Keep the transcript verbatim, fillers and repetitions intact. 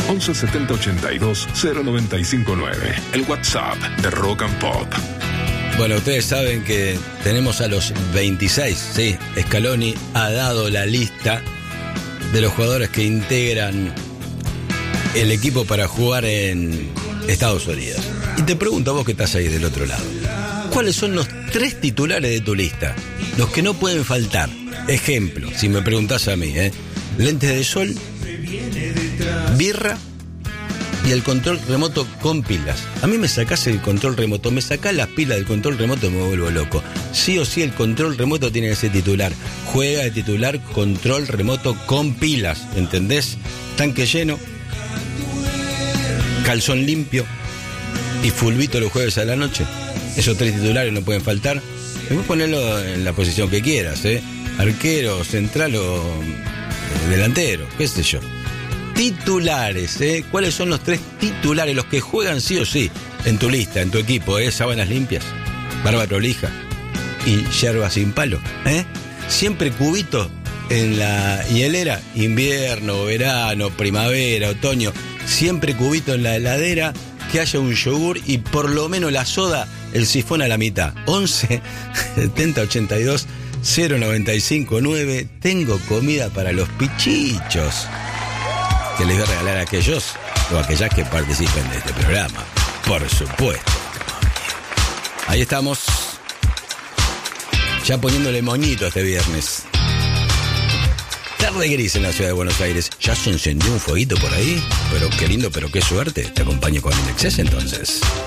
once setenta ochenta y dos cero noventa y cinco nueve. El WhatsApp de Rock and Pop. Bueno, ustedes saben que tenemos a los veintiséis, sí, Scaloni ha dado la lista de los jugadores que integran el equipo para jugar en Estados Unidos. Y te pregunto a vos que estás ahí del otro lado, ¿cuáles son los tres titulares de tu lista? Los que no pueden faltar. Ejemplo, si me preguntás a mí, ¿eh? Lentes de sol, birra y el control remoto con pilas. A mí me sacás el control remoto, me sacás las pilas del control remoto y me vuelvo loco. Sí o sí el control remoto tiene que ser titular. Juega de titular control remoto con pilas, ¿entendés? Tanque lleno, calzón limpio y fulbito los jueves a la noche. Esos tres titulares no pueden faltar. Después ponerlo en la posición que quieras, ¿eh? Arquero, central o eh, delantero, qué sé yo. Titulares, ¿eh? ¿Cuáles son los tres titulares? Los que juegan sí o sí en tu lista, en tu equipo, ¿eh? Sábanas limpias, barba prolija y yerba sin palo, ¿eh? Siempre cubito en la hielera, invierno, verano, primavera, otoño. Siempre cubito en la heladera, que haya un yogur y por lo menos la soda, el sifón a la mitad. once setenta ochenta y dos cero noventa y cinco nueve. Tengo comida para los pichichos que les voy a regalar a aquellos o a aquellas que participen de este programa. Por supuesto. Ahí estamos. Ya poniéndole moñito este viernes. Tarde gris en la ciudad de Buenos Aires. Ya se encendió un fueguito por ahí. Pero qué lindo, pero qué suerte. Te acompaño con el Excess entonces.